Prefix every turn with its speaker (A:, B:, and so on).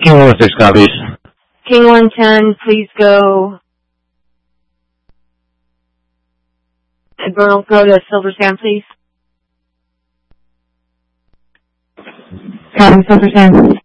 A: King 116 copies.
B: King 110, please go. Admiral, go to Silver Sand, please.
C: Copy, Silver Sand.